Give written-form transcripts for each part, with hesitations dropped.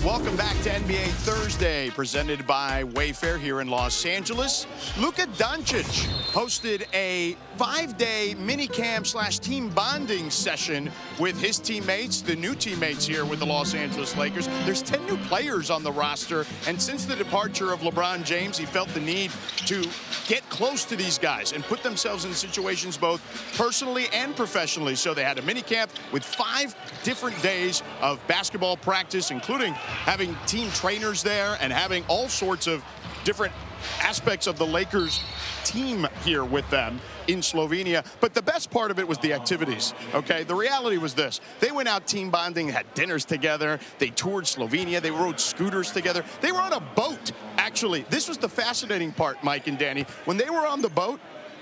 Welcome back to NBA Thursday, presented by Wayfair here in Los Angeles. Luka Doncic hosted a 5-day minicamp / team bonding session with his teammates, the new teammates here with the Los Angeles Lakers. There's 10 new players on the roster, and since the departure of LeBron James, he felt the need to get close to these guys and put themselves in situations both personally and professionally. So they had a minicamp with 5 different days of basketball practice, including having team trainers there and having all sorts of different aspects of the Lakers team here with them in Slovenia. But the best part of it was the activities, okay? The reality was this. They went out team bonding, had dinners together. They toured Slovenia. They rode scooters together. They were on a boat, actually. This was the fascinating part, Mike and Danny. When they were on the boat,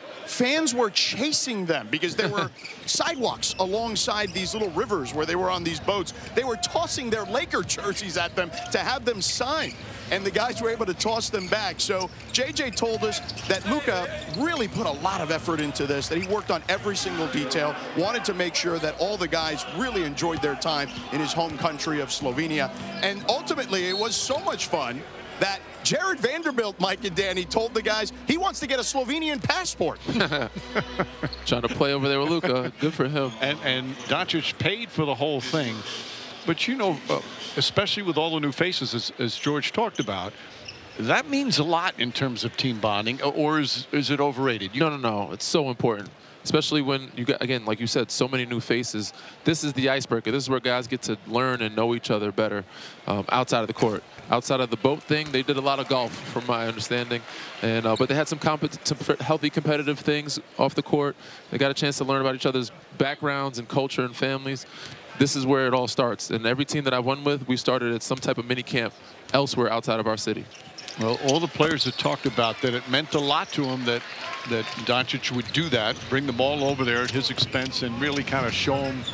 fans were chasing them because there were sidewalks alongside these little rivers where they were on these boats. They were tossing their Laker jerseys at them to have them signed, and the guys were able to toss them back. So JJ told us that Luka really put a lot of effort into this, that he worked on every single detail, wanted to make sure that all the guys really enjoyed their time in his home country of Slovenia. And ultimately, it was so much fun that Jared Vanderbilt, Mike and Danny, told the guys he wants to get a Slovenian passport. Trying to play over there with Luka. Good for him. And Doncic paid for the whole thing. But, you know, especially with all the new faces, as George talked about, that means a lot in terms of team bonding. Or is it overrated? No. It's so important. Especially when you got, again, like you said, so many new faces. This is the icebreaker. This is where guys get to learn and know each other better outside of the court. Outside of the boat thing, they did a lot of golf, from my understanding. And but they had some healthy competitive things off the court. They got a chance to learn about each other's backgrounds and culture and families. This is where it all starts. And every team that I've won with, we started at some type of mini camp elsewhere outside of our city. Well, all the players have talked about that it meant a lot to him that Doncic would do that, bring the ball over there at his expense and really kind of show him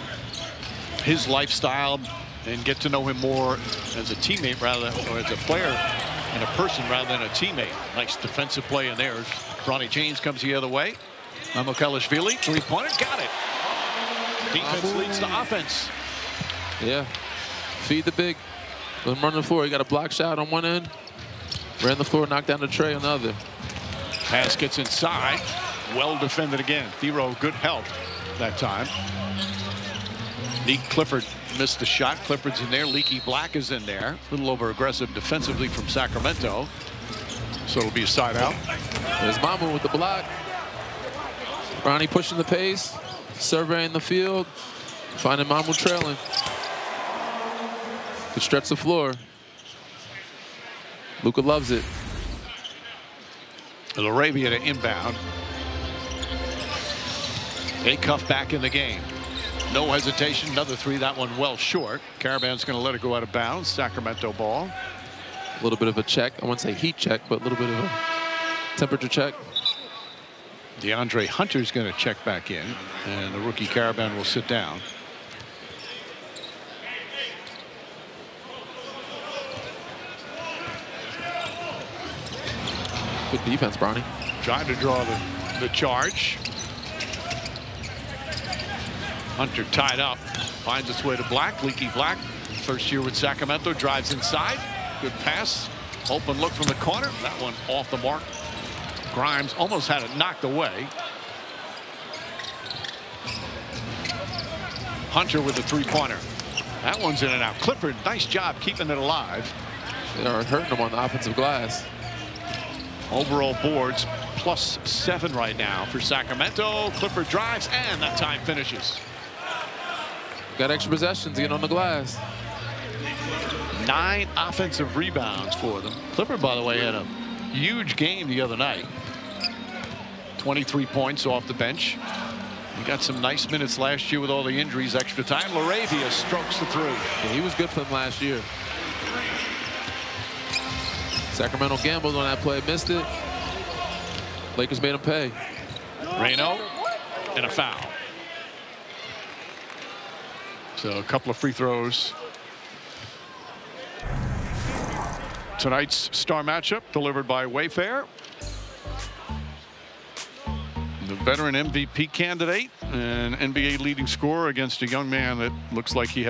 his lifestyle and get to know him more as a teammate rather than, or as a player and a person rather than a teammate. Nice defensive play in there. Bronny James comes the other way. Mamukelashvili, three-pointer, got it. Defense leads to offense. Yeah, feed the big. Let him run the floor. He got a block shot on one end. Ran the floor, knocked down the tray on the other. Pass gets inside. Well defended again. Thero, good help that time. Nick Clifford missed the shot. Clifford's in there. Leaky Black is in there. A little over aggressive defensively from Sacramento. So it'll be a side out. There's Mamu with the block. Bronny pushing the pace, surveying the field, finding Mamu trailing. Could stretch the floor. Luka loves it. LaRavia to inbound. Acuff back in the game. No hesitation. Another three. That one well short. Caravan's going to let it go out of bounds. Sacramento ball. A little bit of a check. I wouldn't say heat check, but a little bit of a temperature check. DeAndre Hunter's going to check back in, and the rookie Caravan will sit down. Good defense, Bronny. Trying to draw the charge. Hunter tied up. Finds its way to Black. Leaky Black, first year with Sacramento, drives inside. Good pass. Open look from the corner. That one off the mark. Grimes almost had it knocked away. Hunter with the three-pointer. That one's in and out. Clifford, nice job keeping it alive. They are hurting them on the offensive glass. Overall boards +7 right now for Sacramento. Clifford drives, and that time finishes. Got extra possessions to get on the glass. 9 offensive rebounds for them. Clifford, by the way, had a huge game the other night. 23 points off the bench. He got some nice minutes last year with all the injuries. Extra time. LaRavia strokes the three. Yeah, he was good for them last year. Sacramento gambled on that play, missed it. Lakers made him pay. Reno and a foul. So a couple of free throws. Tonight's star matchup delivered by Wayfair. The veteran MVP candidate and NBA leading scorer against a young man that looks like he has